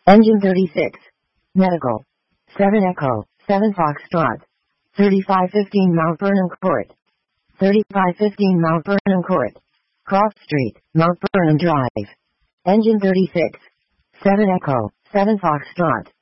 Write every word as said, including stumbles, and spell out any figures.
Engine thirty-six. Medical. seven Echo, seven Foxtrot. thirty-five fifteen Mount Vernon Court. thirty-five fifteen Mount Vernon Court. Cross Street, Mount Vernon Drive. Engine thirty-six. seven Echo, seven Foxtrot.